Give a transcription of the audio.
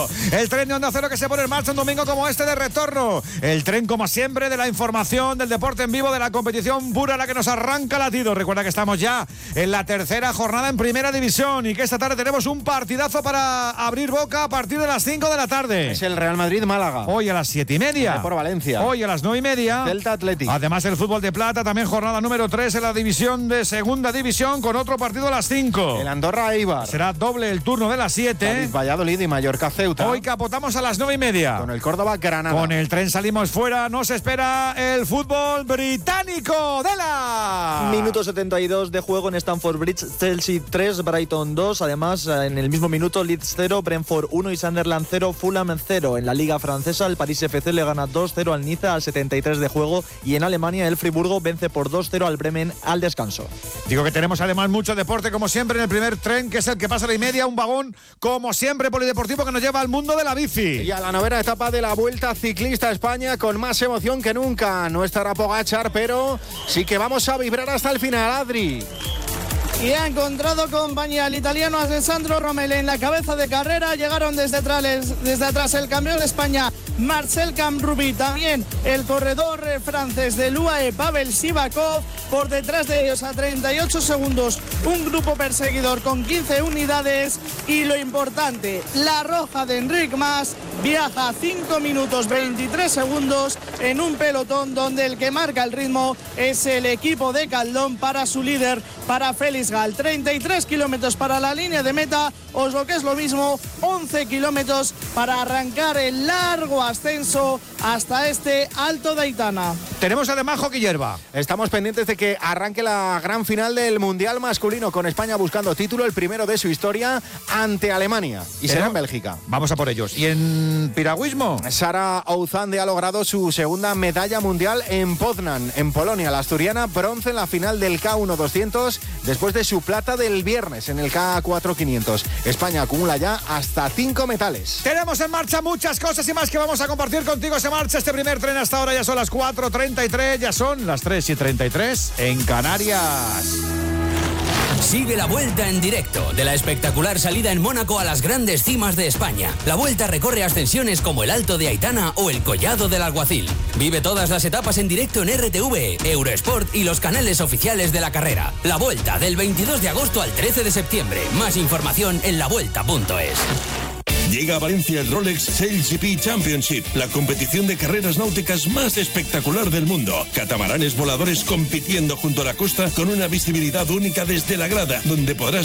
Cero. El tren de Onda Cero que se pone en marcha un domingo como este de retorno. El tren, como siempre, de la información, del deporte en vivo, de la competición pura, la que nos arranca latido. Recuerda que estamos ya en la tercera jornada en Primera División y que esta tarde tenemos un partidazo para abrir boca a partir de las 5 de la tarde. Es el Real Madrid-Málaga. Hoy a las 7:30. Por Valencia. Hoy a las 9:30. Celta Athletic. Además el fútbol de plata, también jornada número 3 en la división de Segunda División con otro partido a las 5. El Andorra-Eibar. Será doble el turno de las 7. Cádiz, Valladolid y Mallorca-Ceuta. Hoy capotamos a las 9:30. Con el Córdoba-Granada. Con el tren salimos fuera. Nos espera el fútbol británico de la... Minuto 72 de juego en Stamford Bridge. Chelsea 3, Brighton 2. Además, en el mismo minuto, Leeds 0, Brentford 1 y Sunderland 0, Fulham 0. En la Liga Francesa, el París FC le gana 2-0 al Niza al 73 de juego. Y en Alemania, el Friburgo vence por 2-0 al Bremen al descanso. Digo que tenemos además mucho deporte, como siempre, en el primer tren, que es el que pasa a la y media. Un vagón, como siempre, polideportivo que nos lleva al mundo de la bici. Y a la novena etapa de la Vuelta Ciclista a España, con más emoción que nunca. No estará Pogačar, pero sí que vamos a vibrar hasta el final, Adri. Y ha encontrado compañía el italiano Alessandro Romele en la cabeza de carrera. Llegaron desde atrás el campeón de España Marcel Camrubi, también el corredor francés del UAE Pavel Sivakov. Por detrás de ellos a 38 segundos un grupo perseguidor con 15 unidades. Y lo importante, la roja de Enric Mas viaja 5 minutos 23 segundos en un pelotón donde el que marca el ritmo es el equipo de Caldón para su líder, para Félix Gal. 33 kilómetros para la línea de meta, o lo que es lo mismo, 11 kilómetros para arrancar el largo ascenso hasta este Alto de Aitana. Tenemos además hockey hierba. Estamos pendientes de que arranque la gran final del Mundial masculino, con España buscando título, el primero de su historia, ante Alemania. Y será en Bélgica. Vamos a por ellos. ¿Y en piragüismo? Sara Ouzande ha logrado su segunda medalla mundial en Poznan, en Polonia. La asturiana, bronce en la final del K1 200, después de su plata del viernes en el K4 500. España acumula ya hasta 5 metales. Tenemos en marcha muchas cosas y más que vamos a compartir contigo. Se marcha este primer tren hasta ahora. Ya son las 4:33, ya son las 3:33 en Canarias. Sigue la Vuelta en directo de la espectacular salida en Mónaco a las grandes cimas de España. La Vuelta recorre ascensiones como el Alto de Aitana o el Collado del Alguacil. Vive todas las etapas en directo en RTV, Eurosport y los canales oficiales de la carrera. La Vuelta, del 22 de agosto al 13 de septiembre. Más información en lavuelta.es. Llega a Valencia el Rolex Sails GP Championship, la competición de carreras náuticas más espectacular del mundo. Catamaranes voladores compitiendo junto a la costa con una visibilidad única desde la grada, donde podrás